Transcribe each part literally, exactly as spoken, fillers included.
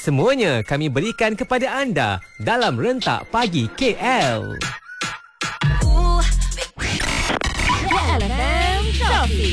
Semuanya kami berikan kepada anda dalam Rentak Pagi K L. K L F M Traffic.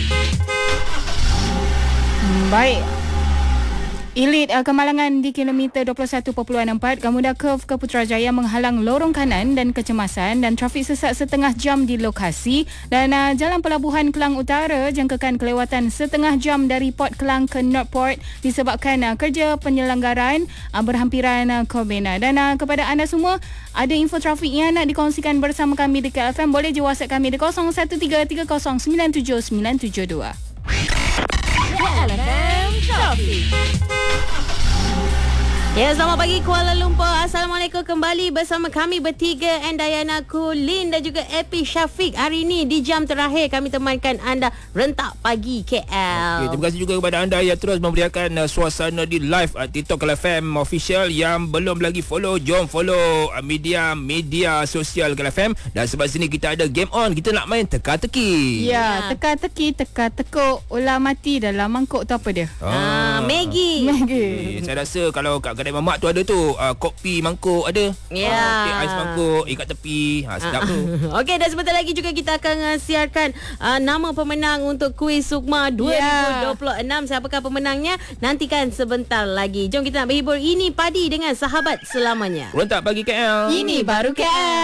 Baik. Elite uh, kemalangan di kilometer dua puluh satu perpuluhan empat Gamuda Curve ke Putrajaya menghalang lorong kanan dan kecemasan dan trafik sesak setengah jam di lokasi. Dan uh, Jalan Pelabuhan Kelang Utara jangkakan kelewatan setengah jam dari Port Kelang ke Northport disebabkan uh, kerja penyelenggaraan uh, berhampiran uh, Corbina. Dan uh, kepada anda semua, ada info trafik yang nak dikongsikan bersama kami di K L F M, boleh je WhatsApp kami di kosong satu tiga tiga kosong sembilan tujuh sembilan tujuh dua. K L F M Traffic. Ya, selamat pagi Kuala Lumpur. Assalamualaikum, kembali bersama kami bertiga, Dayana Kulin dan juga Epi Syafiq. Hari ini di jam terakhir kami temankan anda Rentak Pagi K L. Okay, terima kasih juga kepada anda yang terus memberiakan uh, suasana di live uh, TikTok K L F M official. Yang belum lagi follow, jom follow uh, media media sosial K L F M. Dan sebab sini kita ada game on, kita nak main teka-teki. Ya, teka-teki, teka-tekuk, ular mati dalam mangkuk tu apa dia? Ah, Maggie. Maggi. Eh, saya rasa kalau kat kedai mamak tu ada tu uh, kopi mangkuk ada. Ya. Ah, okay, ais mangkuk ikat tepi. Ha, sedap tu. Okey, dan sebentar lagi juga kita akan uh, siarkan uh, nama pemenang untuk kuis Sukma dua ribu dua puluh enam. Yeah. Siapakah pemenangnya? Nantikan sebentar lagi. Jom kita nak berhibur. Ini Padi dengan Sahabat Selamanya. Rentak Pagi K L. Ini baru K L.